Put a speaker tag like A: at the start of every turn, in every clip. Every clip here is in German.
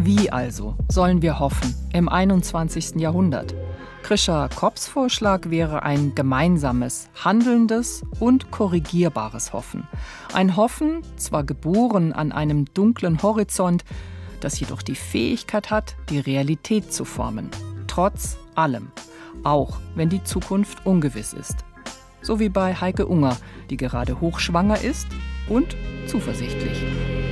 A: Wie also sollen wir hoffen im 21. Jahrhundert? Krischer Kopps Vorschlag wäre ein gemeinsames, handelndes und korrigierbares Hoffen. Ein Hoffen, zwar geboren an einem dunklen Horizont, das jedoch die Fähigkeit hat, die Realität zu formen. Trotz allem. Auch wenn die Zukunft ungewiss ist. So wie bei Heike Unger, die gerade hochschwanger ist und zuversichtlich.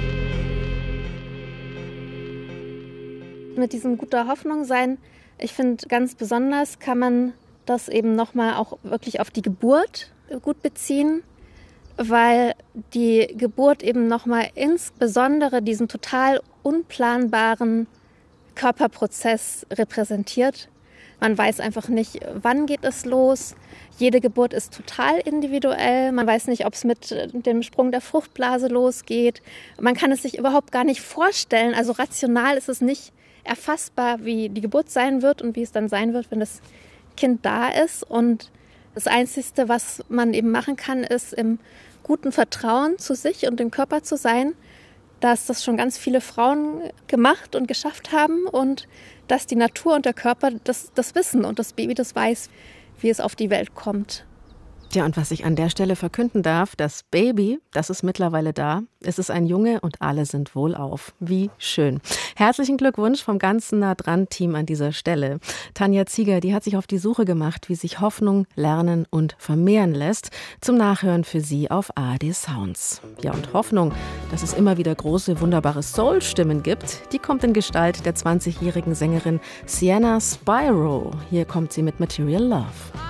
B: Mit diesem guter Hoffnung sein, ich finde, ganz besonders kann man das eben nochmal auch wirklich auf die Geburt gut beziehen, weil die Geburt eben nochmal insbesondere diesen total unplanbaren Körperprozess repräsentiert. Man weiß einfach nicht, wann geht es los. Jede Geburt ist total individuell. Man weiß nicht, ob es mit dem Sprung der Fruchtblase losgeht. Man kann es sich überhaupt gar nicht vorstellen. Also rational ist es nicht erfassbar, wie die Geburt sein wird und wie es dann sein wird, wenn das Kind da ist. Und das Einzige, was man eben machen kann, ist im guten Vertrauen zu sich und dem Körper zu sein, dass das schon ganz viele Frauen gemacht und geschafft haben und dass die Natur und der Körper das wissen und das Baby das weiß, wie es auf die Welt kommt.
C: Ja, und was ich an der Stelle verkünden darf, das Baby, das ist mittlerweile da. Es ist ein Junge und alle sind wohlauf. Wie schön. Herzlichen Glückwunsch vom ganzen Nah-Dran-Team an dieser Stelle. Tanja Zieger, die hat sich auf die Suche gemacht, wie sich Hoffnung lernen und vermehren lässt. Zum Nachhören für Sie auf ARD Sounds. Ja, und Hoffnung, dass es immer wieder große, wunderbare Soul-Stimmen gibt, die kommt in Gestalt der 20-jährigen Sängerin Sienna Spyro. Hier kommt sie mit Material Love.